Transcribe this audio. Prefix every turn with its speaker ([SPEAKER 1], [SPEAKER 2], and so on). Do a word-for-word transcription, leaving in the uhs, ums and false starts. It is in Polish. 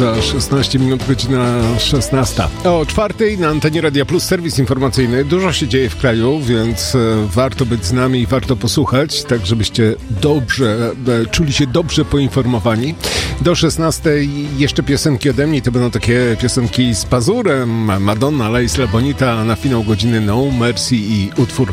[SPEAKER 1] Za szesnaście minut, godzina szesnasta. O czwartej na antenie Radia Plus serwis informacyjny. Dużo się dzieje w kraju, więc warto być z nami i warto posłuchać, tak żebyście dobrze, czuli się dobrze poinformowani. Do szesnastej jeszcze piosenki ode mnie. To będą takie piosenki z pazurem. Madonna, Lace Labonita, a na finał godziny No Mercy i utwór